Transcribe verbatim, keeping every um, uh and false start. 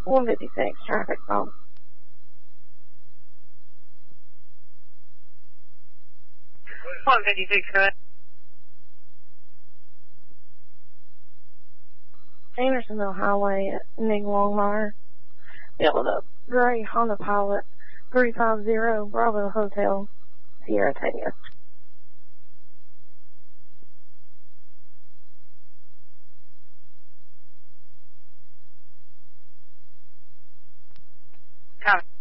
one fifty-six, traffic call. one fifty-six, go ahead. Andersonville Highway at Nick Longmire. Yelled up. Gray Honda Pilot, three five zero Bravo Hotel, Sierra Tango. Copy.